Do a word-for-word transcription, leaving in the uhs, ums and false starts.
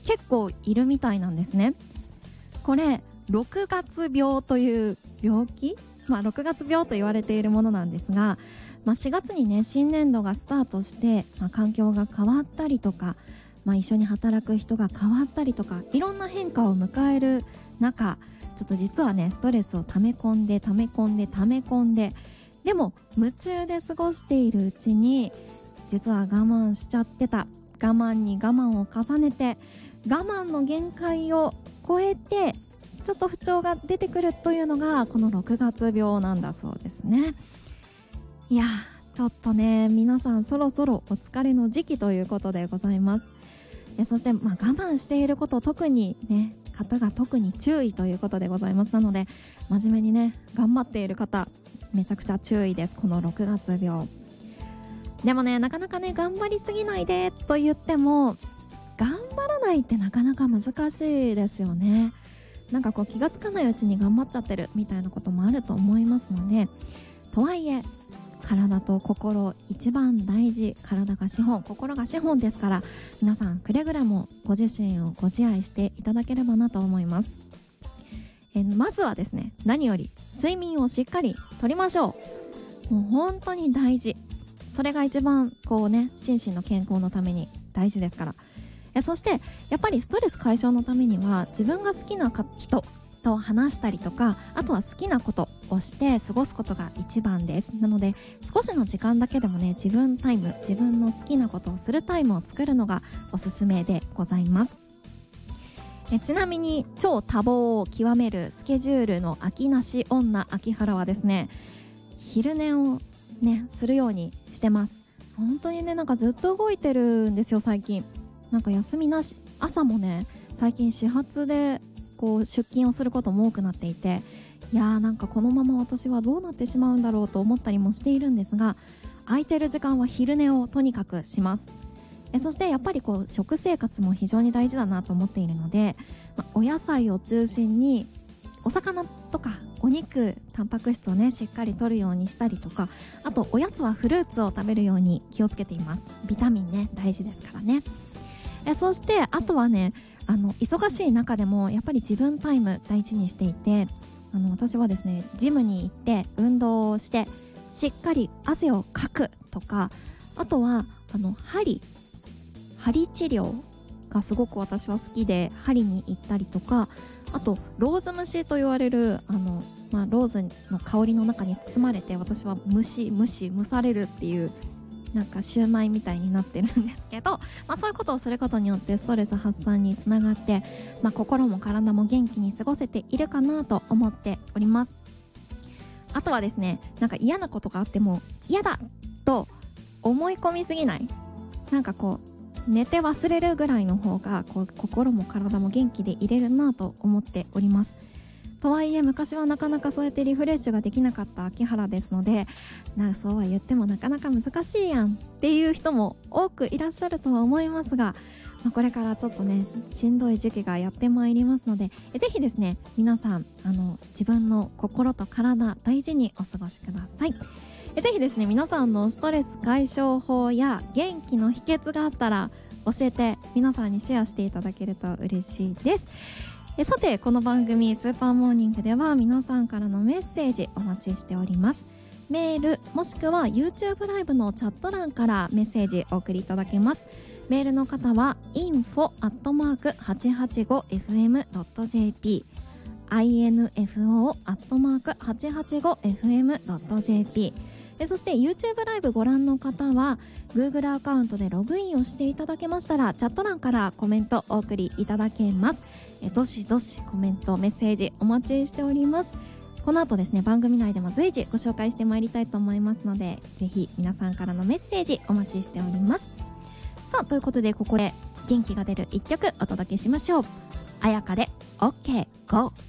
結構いるみたいなんですね。これろくがつ病という病気、まあろくがつ病と言われているものなんですが、まあ、しがつにね新年度がスタートして、まあ、環境が変わったりとか、まあ、一緒に働く人が変わったりとか、いろんな変化を迎える中、ちょっと実はねストレスを溜め込んで溜め込んで溜め込んで、でも夢中で過ごしているうちに実は我慢しちゃってた、我慢に我慢を重ねて我慢の限界を超えてちょっと不調が出てくるというのがこのろくがつ病なんだそうですね。いやちょっとね皆さんそろそろお疲れの時期ということでございます。えそして、まあ、我慢していること、特にね方が特に注意ということでございます。なので真面目にね頑張っている方めちゃくちゃ注意です、このろくがつ病。でもねなかなかね頑張りすぎないでと言っても頑張らないってなかなか難しいですよね。なんかこう気がつかないうちに頑張っちゃってるみたいなこともあると思いますので、とはいえ体と心一番大事、体が資本、心が資本ですから、皆さんくれぐれもご自身をご自愛していただければなと思います。えまずはですね、何より睡眠をしっかりとりましょう。もう本当に大事、それが一番こうね心身の健康のために大事ですから。えそしてやっぱりストレス解消のためには自分が好きな人と話したりとか、あとは好きなことをして過ごすことが一番です。なので少しの時間だけでもね自分タイム、自分の好きなことをするタイムを作るのがおすすめでございます。えちなみに超多忙を極めるスケジュールの秋なし女秋原はですね、昼寝をねするようにしてます。本当にねなんかずっと動いてるんですよ最近。なんか休みなし、朝もね最近始発でこう出勤をすることも多くなっていて、いやーなんかこのまま私はどうなってしまうんだろうと思ったりもしているんですが、空いてる時間は昼寝をとにかくします。えそしてやっぱりこう食生活も非常に大事だなと思っているので、ま、お野菜を中心にお魚とかお肉、タンパク質をねしっかり摂るようにしたりとか、あとおやつはフルーツを食べるように気をつけています。ビタミンね大事ですからね。えそしてあとはね、あの忙しい中でもやっぱり自分タイム大事にしていて、あの私はですねジムに行って運動をしてしっかり汗をかくとか、あとはあの針針治療がすごく私は好きで針に行ったりとか、あとローズ虫と言われるあの、まあ、ローズの香りの中に包まれて私は蒸し蒸し蒸されるっていうなんかシューマイみたいになってるんですけど、まあ、そういうことをすることによってストレス発散につながって、まあ、心も体も元気に過ごせているかなと思っております。あとはですね、なんか嫌なことがあっても嫌だと思い込みすぎない、なんかこう寝て忘れるぐらいの方がこう心も体も元気でいれるなと思っております。とはいえ昔はなかなかそうやってリフレッシュができなかった秋原ですので、なんかそうは言ってもなかなか難しいやんっていう人も多くいらっしゃるとは思いますが、まあ、これからちょっとねしんどい時期がやってまいりますので、えぜひですね皆さんあの自分の心と体大事にお過ごしください。えぜひですね皆さんのストレス解消法や元気の秘訣があったら教えて皆さんにシェアしていただけると嬉しいです。えさてこの番組スーパーモーニングでは皆さんからのメッセージお待ちしております。メールもしくは YouTube ライブのチャット欄からメッセージお送りいただけます。メールの方は インフォ アットマーク はちはちご エフエム ドット ジェーピー インフォ アットマーク はちはちご エフエム ドット ジェーピー、えそして YouTube ライブご覧の方は Google アカウントでログインをしていただけましたらチャット欄からコメントお送りいただけます。えどしどしコメントメッセージお待ちしております。この後ですね番組内でも随時ご紹介してまいりたいと思いますので、ぜひ皆さんからのメッセージお待ちしております。さあということでここで元気が出る一曲お届けしましょう。あやかで OK GO。